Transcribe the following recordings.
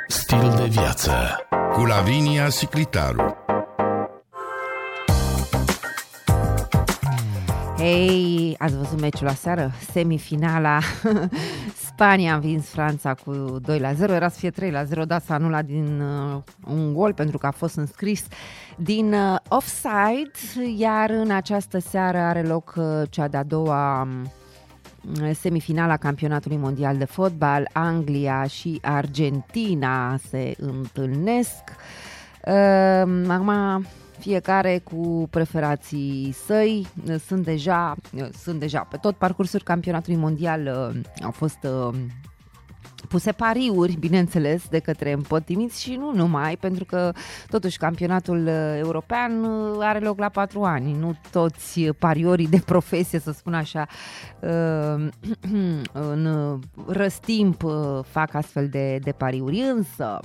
Stil de viață cu Lavinia Siclitaru. Hei, ați văzut meciul aseară? Semifinala. Spania a învins Franța cu 2-0. Era să fie 3-0, dar s-a anulat din un gol pentru că a fost înscris din offside. Iar în această seară are loc cea de-a doua semifinala campionatului mondial de fotbal. Anglia și Argentina se întâlnesc. Acum fiecare cu preferații săi. Sunt deja pe tot parcursul campionatului mondial au fost puse pariuri, bineînțeles, de către împătimiți și nu numai, pentru că totuși campionatul european are loc la 4 ani. Nu toți pariorii de profesie, să spun așa, în răstimp fac astfel de pariuri, însă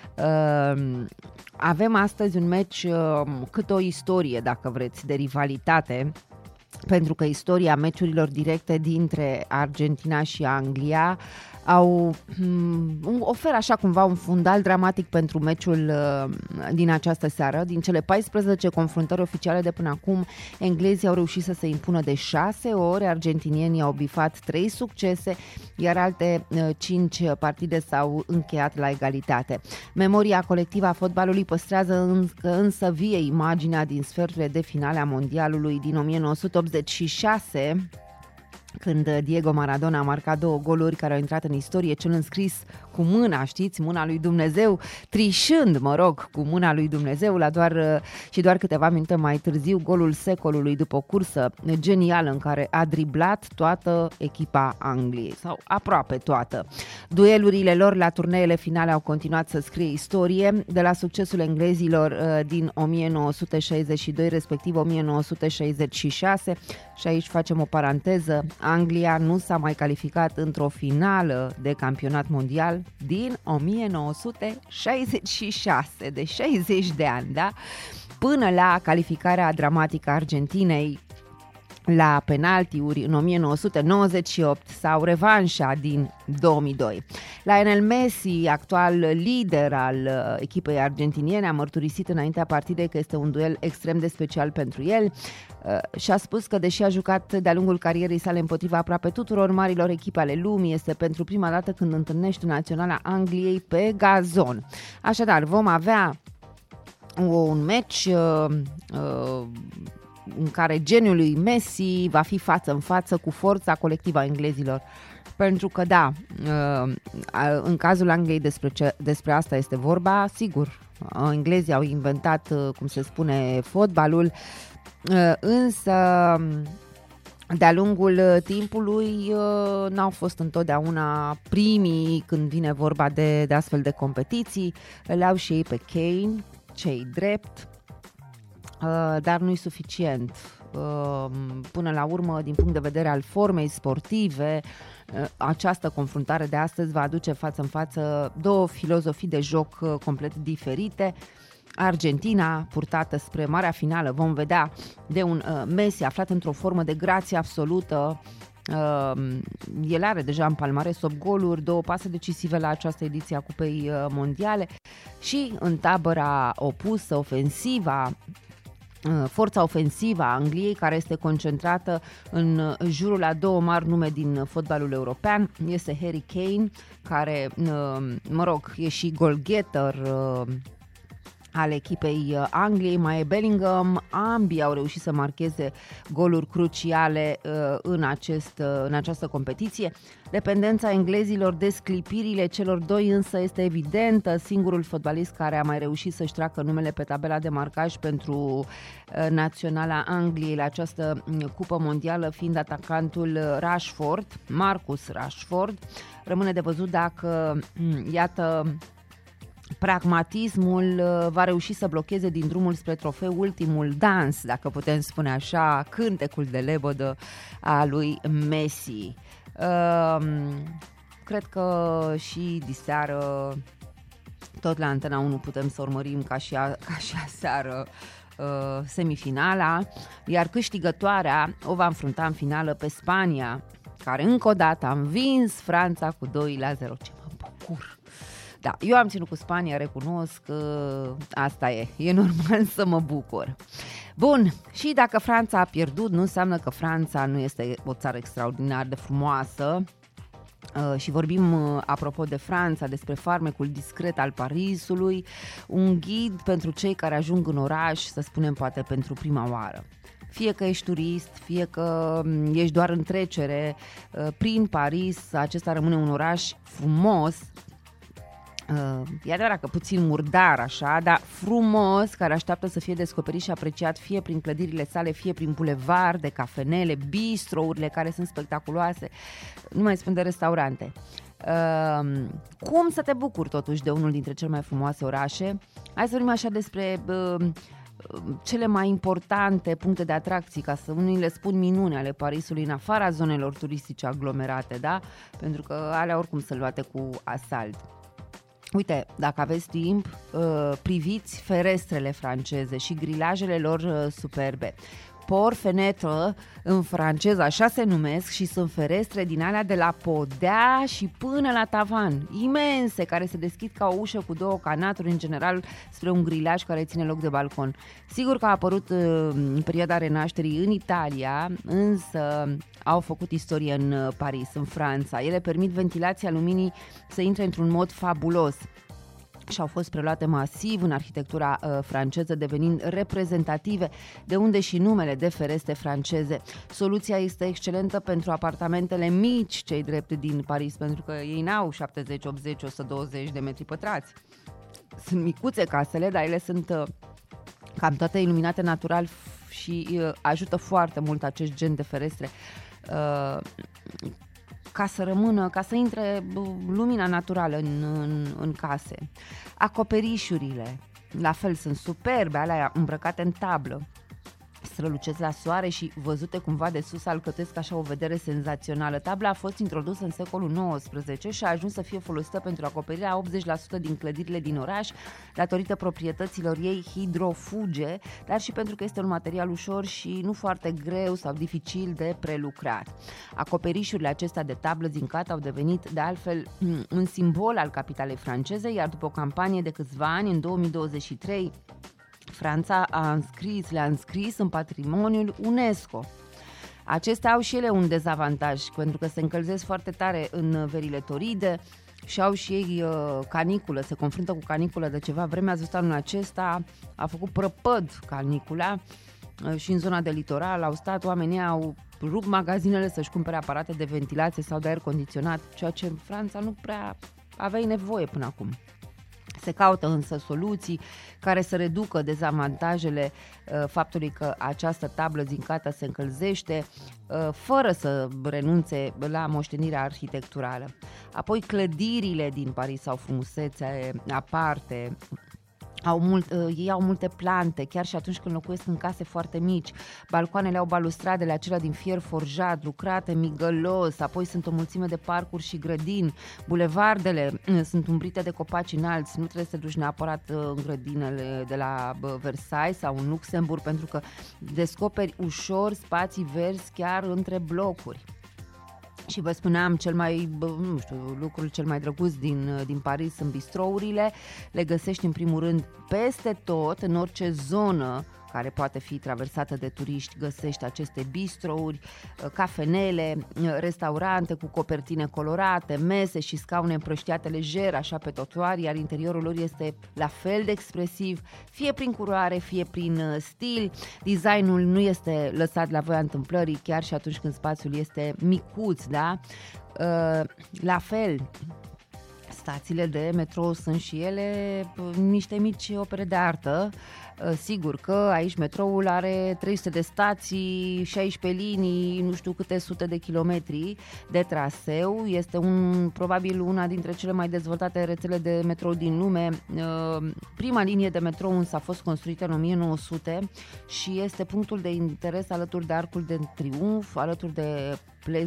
avem astăzi un meci cât o istorie, dacă vreți, de rivalitate, pentru că istoria meciurilor directe dintre Argentina și Anglia oferă așa cumva un fundal dramatic pentru meciul din această seară. Din cele 14 confruntări oficiale de până acum, englezii au reușit să se impună de 6 ori, argentinienii au bifat 3 succese, iar alte 5 partide s-au încheiat la egalitate. Memoria colectivă a fotbalului păstrează însă vie imaginea din sferturile de finale a mondialului din 1986, când Diego Maradona a marcat 2 goluri care au intrat în istorie, cel înscris cu mâna, știți, mâna lui Dumnezeu, trișând, cu mâna lui Dumnezeu, doar câteva minute mai târziu, golul secolului după o cursă genială în care a driblat toată echipa Angliei, sau aproape toată. Duelurile lor la turneele finale au continuat să scrie istorie, de la succesul englezilor din 1962, respectiv 1966, și aici facem o paranteză, Anglia nu s-a mai calificat într-o finală de campionat mondial din 1966, de 60 de ani, da? Până la calificarea dramatică a Argentinei la penaltiuri în 1998 sau revanșa din 2002. Lionel Messi, actual lider al echipei argentiniene, a mărturisit înaintea partidei că este un duel extrem de special pentru el și a spus că, deși a jucat de-a lungul carierei sale împotriva aproape tuturor marilor echipe ale lumii, este pentru prima dată când întâlnește naționala Angliei pe gazon. Așadar, vom avea un meci în care geniul lui Messi va fi față în față cu forța colectivă a englezilor. Pentru că, da, în cazul Angliei despre asta este vorba, sigur, englezii au inventat, cum se spune, fotbalul, însă de-a lungul timpului n-au fost întotdeauna primii când vine vorba de astfel de competiții. Le au și ei pe Kane, ce-i drept, dar nu-i suficient. Până la urmă, din punct de vedere al formei sportive, această confruntare de astăzi va aduce față în față 2 filozofii de joc complet diferite. Argentina, purtată spre marea finală, vom vedea de un Messi aflat într-o formă de grație absolută. El are deja în palmares 8 goluri, 2 pase decisive la această ediție a Cupei Mondiale, și în tabăra opusă, forța ofensivă a Angliei, care este concentrată în jurul a 2 mari nume din fotbalul european, este Harry Kane, care, e și goalgetter al echipei Angliei, mai e Bellingham. Ambii au reușit să marcheze goluri cruciale în această competiție. Dependența englezilor de sclipirile celor 2 însă este evidentă. Singurul fotbalist care a mai reușit să-și treacă numele pe tabela de marcaj pentru naționala Angliei la această cupă mondială fiind atacantul Marcus Rashford. Rămâne de văzut dacă, iată, pragmatismul va reuși să blocheze din drumul spre trofeu ultimul dans, dacă putem spune așa, cântecul de lebădă a lui Messi. Cred că și diseară, tot la Antena 1, putem să urmărim ca și aseară semifinala, iar câștigătoarea o va înfrunta în finală pe Spania, care încă o dată a învins Franța cu 2-0. Ce mă bucur! Da, eu am ținut cu Spania, recunosc că asta e normal să mă bucur. Bun, și dacă Franța a pierdut, nu înseamnă că Franța nu este o țară extraordinar de frumoasă. Și vorbim, apropo de Franța, despre farmecul discret al Parisului, un ghid pentru cei care ajung în oraș, să spunem poate pentru prima oară. Fie că ești turist, fie că ești doar în trecere prin Paris, acesta rămâne un oraș frumos. E adevărat că puțin murdar așa, dar frumos, care așteaptă să fie descoperit și apreciat fie prin clădirile sale, fie prin bulevarde, cafenele, bistrourile care sunt spectaculoase, nu mai spun de restaurante. Cum să te bucuri totuși de unul dintre cele mai frumoase orașe? Hai să vorbim așa despre cele mai importante puncte de atracții, ca să unii le spun minune ale Parisului, în afara zonelor turistice aglomerate, da? Pentru că alea oricum sunt luate cu asalt. Uite, dacă aveți timp, priviți ferestrele franceze și grilajele lor superbe. Port fenêtre în franceză, așa se numesc, și sunt ferestre din alea de la podea și până la tavan, imense, care se deschid ca o ușă cu două canaturi, în general spre un grilaj care ține loc de balcon. Sigur că a apărut în perioada renașterii în Italia, însă au făcut istorie în Paris, în Franța. Ele permit ventilația luminii să intre într-un mod fabulos și au fost preluate masiv în arhitectura franceză, devenind reprezentative, de unde și numele de ferestre franceze. Soluția este excelentă pentru apartamentele mici, cei drept din Paris, pentru că ei n-au 70, 80, 120 de metri pătrați. Sunt micuțe casele, dar ele sunt cam toate iluminate natural și ajută foarte mult acest gen de ferestre ca să rămână, ca să intre lumina naturală în case. Acoperișurile, la fel, sunt superbe, alea îmbrăcate în tablă. Strălucesc la soare și văzute cumva de sus alcătuiesc așa o vedere senzațională. Tabla a fost introdusă în secolul XIX și a ajuns să fie folosită pentru acoperirea 80% din clădirile din oraș, datorită proprietăților ei hidrofuge, dar și pentru că este un material ușor și nu foarte greu sau dificil de prelucrat. Acoperișurile acestea de tablă zincată au devenit de altfel un simbol al capitalei franceze, iar după o campanie de câțiva ani, în 2023, Franța le-a înscris în patrimoniul UNESCO. Acestea au și ele un dezavantaj, pentru că se încălzesc foarte tare în verile toride și au și ei caniculă, se confruntă cu caniculă de ceva vreme. Ați văzut anul acesta, a făcut prăpăd canicula și în zona de litoral au stat, oamenii au rupt magazinele să-și cumpere aparate de ventilație sau de aer condiționat, ceea ce în Franța nu prea aveai nevoie până acum. Se caută însă soluții care să reducă dezavantajele faptului că această tablă zincată se încălzește fără să renunțe la moștenirea arhitecturală. Apoi clădirile din Paris au frumusețe aparte. Ei au multe plante, chiar și atunci când locuiesc în case foarte mici. Balcoanele au balustradele acelea din fier forjat, lucrate migălos, apoi sunt o mulțime de parcuri și grădini. Bulevardele sunt umbrite de copaci înalți, nu trebuie să te duci neapărat în grădinele de la Versailles sau în Luxemburg, pentru că descoperi ușor spații verzi chiar între blocuri. Și vă spuneam, lucrul cel mai drăguț din Paris sunt bistrourile. Le găsești în primul rând peste tot, în orice zonă care poate fi traversată de turiști, găsești aceste bistrouri, cafenele, restaurante cu copertine colorate, mese și scaune împrăștiate lejer, așa pe trotuar, iar interiorul lor este la fel de expresiv, fie prin culoare, fie prin stil. Designul nu este lăsat la voia întâmplării, chiar și atunci când spațiul este micuț, da? La fel, stațiile de metrou sunt și ele niște mici opere de artă. Sigur că aici metroul are 300 de stații, 16 linii, nu știu câte sute de kilometri de traseu. Este probabil una dintre cele mai dezvoltate rețele de metrou din lume. Prima linie de metrou însă a fost construită în 1900 și este punctul de interes alături de Arcul de Triunf, alături de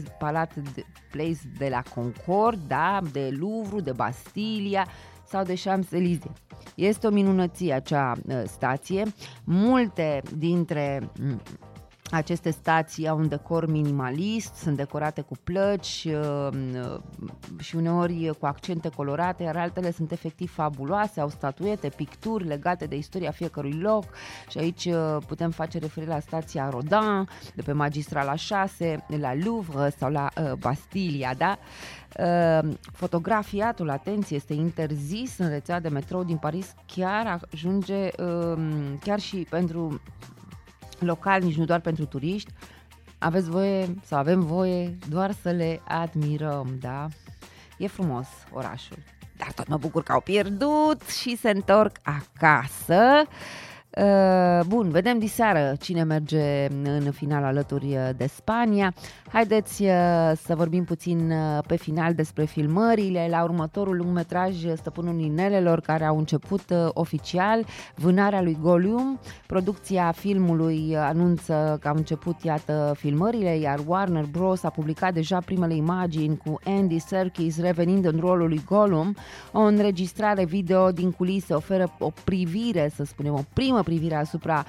Place de la Concorde, da, de Louvre, de Bastilia sau de Champs-Élysées. Este o minunăție acea stație. Multe dintre Aceste stații au un decor minimalist, sunt decorate cu plăci și uneori cu accente colorate, iar altele sunt efectiv fabuloase, au statuete, picturi legate de istoria fiecărui loc și aici putem face referire la stația Rodin, de pe Magistrala 6, la Louvre sau la Bastilia, da? Fotografiatul, atenție, este interzis în rețeaua de metrou din Paris, chiar ajunge chiar și pentru local, nici nu doar pentru turiști. Aveți voie sau avem voie doar să le admirăm, da? E frumos orașul, dar tot mă bucur că au pierdut și se întorc acasă. Bun, vedem diseară cine merge în final alături de Spania. Haideți să vorbim puțin pe final despre filmările la următorul lungmetraj Stăpânul Inelelor, care au început oficial, Vânarea lui Gollum. Producția filmului anunță că au început, iată, filmările, iar Warner Bros. A publicat deja primele imagini cu Andy Serkis revenind în rolul lui Gollum. O înregistrare video din culise oferă o privire, să spunem, o primă privire asupra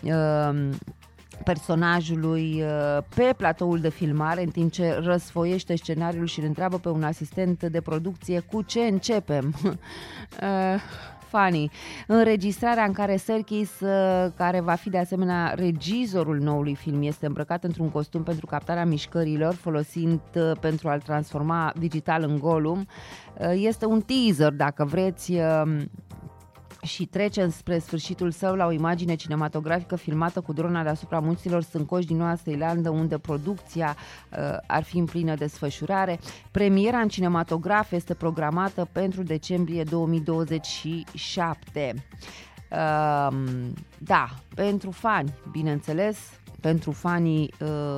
personajului pe platoul de filmare, în timp ce răsfoiește scenariul și îl întreabă pe un asistent de producție cu ce începem. Funny. Înregistrarea în care Serkis, care va fi de asemenea regizorul noului film, este îmbrăcat într-un costum pentru captarea mișcărilor, folosind pentru a-l transforma digital în Gollum. Este un teaser, dacă vreți, și trece spre sfârșitul său la o imagine cinematografică filmată cu drona deasupra munților Stâncoși din Noua Zeelandă, unde producția ar fi în plină desfășurare. Premiera în cinematograf este programată pentru decembrie 2027. Da, pentru fani, bineînțeles, pentru fanii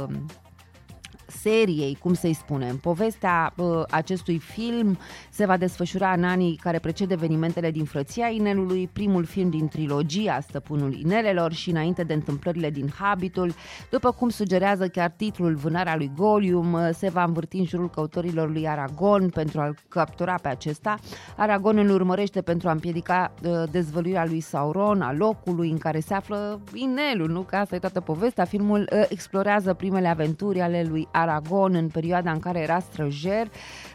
seriei, cum să-i spunem. Povestea acestui film se va desfășura în anii care preced evenimentele din Frăția Inelului, primul film din trilogia Stăpânul Inelelor și înainte de întâmplările din Habitul. După cum sugerează chiar titlul, Vânarea lui Gollum se va învârti în jurul căutorilor lui Aragorn pentru a-l captura pe acesta. Aragorn îl urmărește pentru a împiedica dezvăluirea lui Sauron, a locului în care se află inelul, nu? Că asta e toată povestea. Filmul explorează primele aventuri ale lui Aragorn în perioada în care era străjer,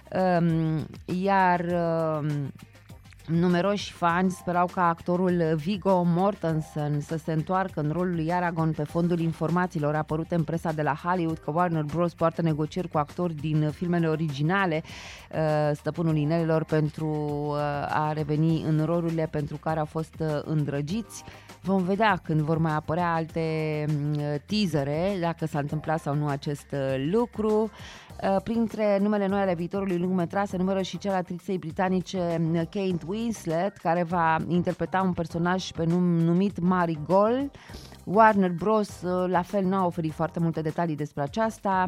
iar numeroși fani sperau ca actorul Viggo Mortensen să se întoarcă în rolul lui Aragorn pe fondul informațiilor apărute în presa de la Hollywood că Warner Bros. Poartă negocieri cu actori din filmele originale Stăpânul Inelelor pentru a reveni în rolurile pentru care au fost îndrăgiți. Vom vedea când vor mai apărea alte teasere, dacă s-a întâmplat sau nu acest lucru. Printre numele noi ale viitorului lungmetraj se numără și cel actriței britanice Kate Winslet, care va interpreta un personaj pe numit Marigold. Warner Bros. La fel n-a oferit foarte multe detalii despre aceasta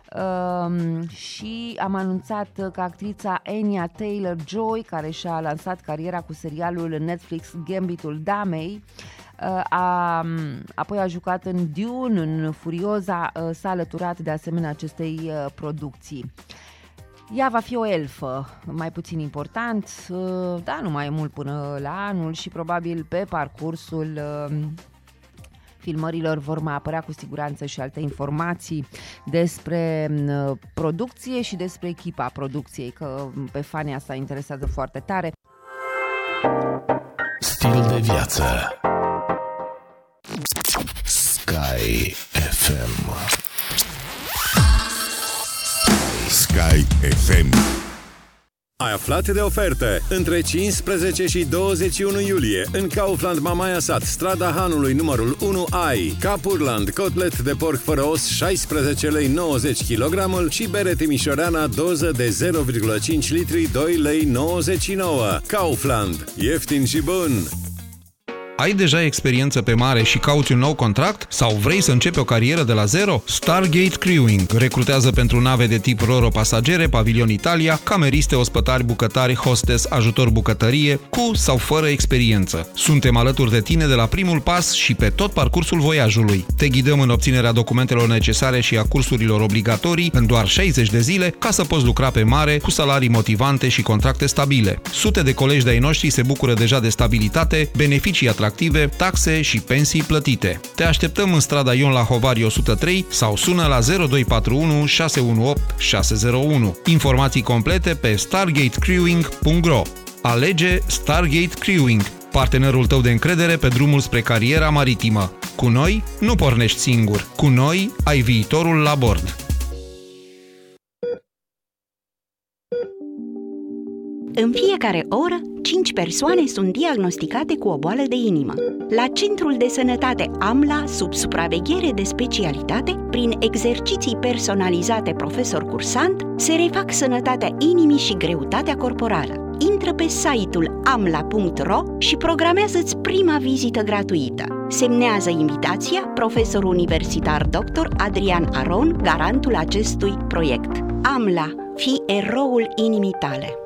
și am anunțat că actrița Anya Taylor-Joy, care și-a lansat cariera cu serialul Netflix Gambitul Damei, apoi a jucat în Dune, în Furioza, s-a alăturat de asemenea acestei producții. Ea va fi o elfă, mai puțin important, dar nu mai e mult până la anul și probabil pe parcursul filmărilor vor mai apărea cu siguranță și alte informații despre producție și despre echipa producției, că pe fanii asta interesează foarte tare. Stil de viață. Sky FM. Sky FM. Ai aflat de oferte între 15 și 21 iulie în Kaufland Mamaia Sat, strada Hanului numărul 1 ai Capurland, cotlet de porc fără os 16 lei 90 kg și bere timișoreana doză de 0,5 litri 2 lei 99. Kaufland, ieftin și bun! Ai deja experiență pe mare și cauți un nou contract? Sau vrei să începi o carieră de la zero? Stargate Crewing recrutează pentru nave de tip Roro pasagere, pavilion Italia, cameriste, ospătari, bucătari, hostess, ajutor bucătărie, cu sau fără experiență. Suntem alături de tine de la primul pas și pe tot parcursul voiajului. Te ghidăm în obținerea documentelor necesare și a cursurilor obligatorii în doar 60 de zile ca să poți lucra pe mare cu salarii motivante și contracte stabile. Sute de colegi de-ai noștri se bucură deja de stabilitate, beneficii retroactive, taxe și pensii plătite. Te așteptăm în strada Ion Lahovari 103 sau sună la 0241 618 601. Informații complete pe stargatecrewing.ro. Alege Stargate Crewing, partenerul tău de încredere pe drumul spre cariera maritimă. Cu noi nu pornești singur. Cu noi ai viitorul la bord. În fiecare oră, 5 persoane sunt diagnosticate cu o boală de inimă. La Centrul de Sănătate AMLA, sub supraveghere de specialitate, prin exerciții personalizate profesor cursant, se refac sănătatea inimii și greutatea corporală. Intră pe site-ul amla.ro și programează-ți prima vizită gratuită. Semnează invitația profesorul universitar dr. Adrian Aron, garantul acestui proiect. AMLA, fii eroul inimii tale.